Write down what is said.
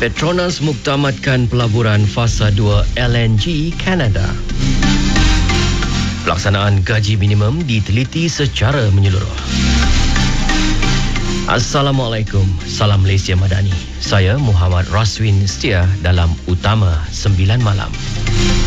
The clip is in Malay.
Petronas muktamadkan pelaburan fasa 2 LNG Kanada. Pelaksanaan gaji minimum diteliti secara menyeluruh. Assalamualaikum, salam Malaysia Madani. Saya Muhammad Raswin Setia dalam Utama 9 Malam.